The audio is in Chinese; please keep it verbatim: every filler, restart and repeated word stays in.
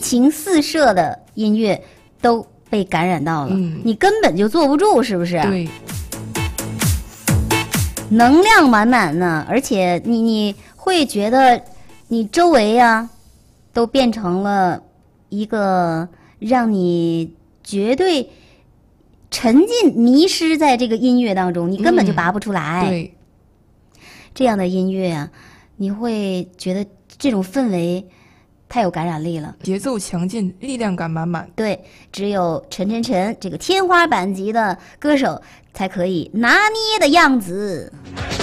情四射的音乐都被感染到了， 嗯， 你根本就坐不住，是不是？ 对， 能量满满呢，而且你你会觉得你周围呀、啊、都变成了一个让你绝对沉浸迷失在这个音乐当中，你根本就拔不出来。 嗯、对， 这样的音乐啊，你会觉得这种氛围太有感染力了， 节奏强劲，力量感满满。 对，只有陈晨晨这个天花板级的歌手才可以拿捏的样子。